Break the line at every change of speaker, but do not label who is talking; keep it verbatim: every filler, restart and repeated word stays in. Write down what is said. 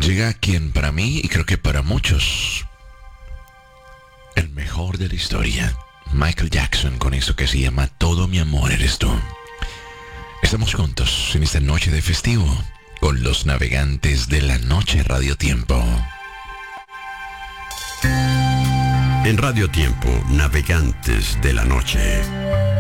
Llega quien para mí, y creo que para muchos, el mejor de la historia, Michael Jackson, con eso que se llama Todo mi amor eres tú. Estamos juntos en esta noche de festivo con los navegantes de la noche Radio Tiempo.
En Radio Tiempo, navegantes de la noche.